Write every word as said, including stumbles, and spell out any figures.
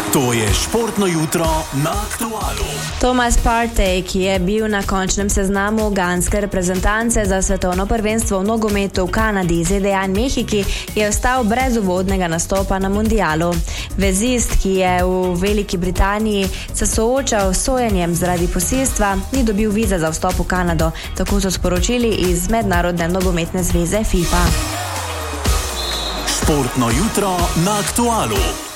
To je športno jutro na Aktualu. Thomas Partey, ki je bil na končnem seznamu ganske reprezentance za svetovno prvenstvo v nogometu v Kanadi, Z D A in Mehiki, je ostal brez uvodnega nastopa na mundialu. Vezist, ki je v Veliki Britaniji se soočal s sojenjem zaradi posilstva, ni dobil vize za vstop v Kanado, tako so sporočili iz Mednarodne nogometne zveze FIFA. Športno jutro na Aktualu.